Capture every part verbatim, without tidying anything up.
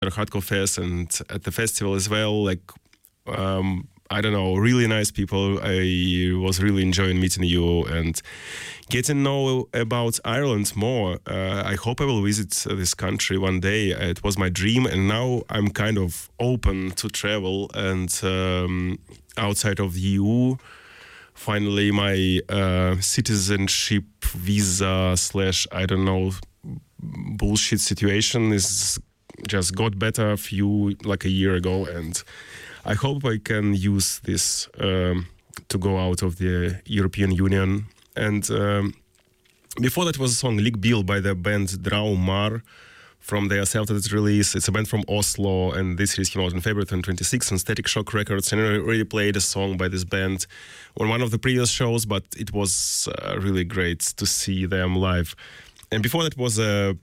Hardcore Fest and at the festival as well. Like, um, I don't know, really nice people. I was really enjoying meeting you and getting to know about Ireland more. Uh, I hope I will visit this country one day. It was my dream, and now I'm kind of open to travel and um, outside of the E U. Finally, my uh, citizenship visa slash, I don't know, bullshit situation is just got better a few, like a year ago, and I hope I can use this um, to go out of the European Union. And um, before that was a song Lik Bill by the band Draumar from their self-titled release. It's a band from Oslo, and this release came out in February twenty twenty-six on Static Shock Records. And I already played a song by this band on one of the previous shows, but it was uh, really great to see them live. And before that was a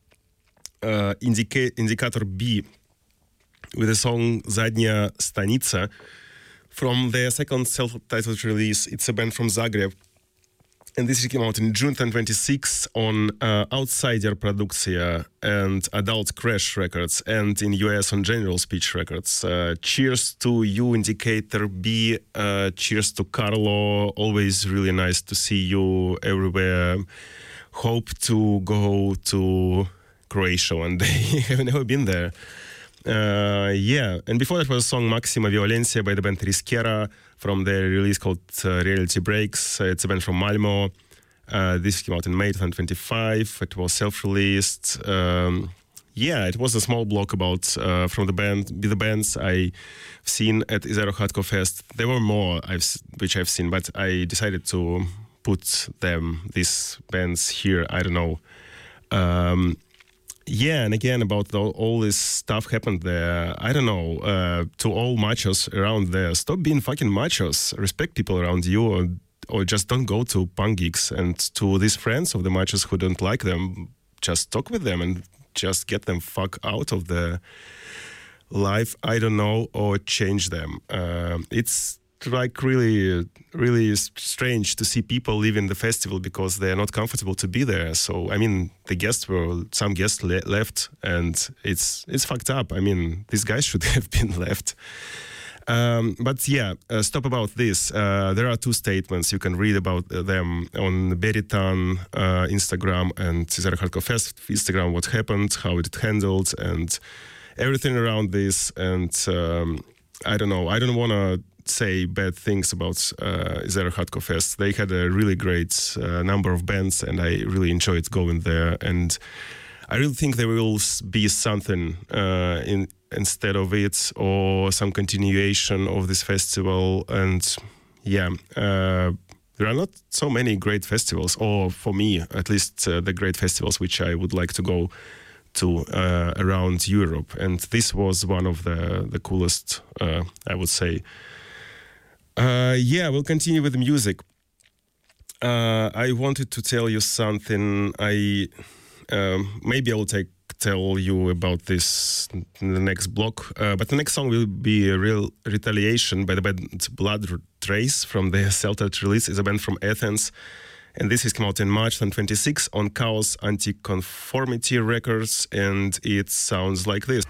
uh, Indica- Indicator B with the song Zadnia Stanica from their second self-titled release. It's a band from Zagreb. And this came out in June twenty twenty-six on uh, Outsider Produkcija and Adult Crash Records, and in U S on General Speech Records. Uh, cheers to you, Indicator B. Uh, cheers to Carlo. Always really nice to see you everywhere. Hope to go to Croatia one day. I've never been there. Uh, yeah, and before that was a song Maxima Violencia by the band Risquera from their release called uh, Reality Breaks. Uh, it's a band from Malmo. Uh, this came out in May twenty twenty-five. It was self-released. Um, yeah, it was a small block about uh, from the band, the bands I've seen at Izero Hardcore Fest. There were more I've which I've seen, but I decided to put them, these bands here. I don't know. Um, Yeah, and again, about the, all this stuff happened there. I don't know, uh, to all machos around there, stop being fucking machos. Respect people around you, or, or just don't go to punk gigs. And to these friends of the machos who don't like them, just talk with them and just get them fuck out of the life, I don't know, or change them. Uh, it's like really, really strange to see people leaving the festival because they are not comfortable to be there. So, I mean, the guests were, some guests le- left, and it's it's fucked up. I mean, these guys should have been left. Um, but yeah, uh, stop about this. Uh, there are two statements. You can read about them on Beritan uh, Instagram and Izero Hardcore Fest Instagram, what happened, how it handled, and everything around this. And um, I don't know, I don't want to say bad things about uh, Izero Hardcore Fest. They had a really great uh, number of bands, and I really enjoyed going there. And I really think there will be something uh, in instead of it, or some continuation of this festival. And yeah, uh, there are not so many great festivals, or for me, at least uh, the great festivals which I would like to go to uh, around Europe. And this was one of the, the coolest, uh, I would say. Uh, yeah, we'll continue with the music. Uh, I wanted to tell you something. I um, maybe I'll take tell you about this in the next block. Uh, but the next song will be a real retaliation by the band Blood Trace from the self-titled release. It's a band from Athens, and this has come out in March twenty twenty-six on Chaos Anti-Conformity Records, and it sounds like this.